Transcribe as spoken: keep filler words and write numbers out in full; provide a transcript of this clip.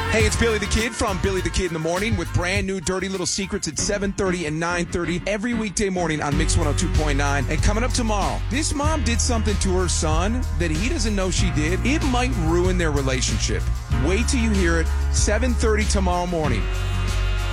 Hey, it's Billy the Kid from Billy the Kid in the Morning with brand new Dirty Little Secrets at seven thirty and nine thirty every weekday morning on Mix one oh two point nine. And coming up tomorrow, this mom did something to her son that he doesn't know she did. It might ruin their relationship. Wait till you hear it, seven thirty tomorrow morning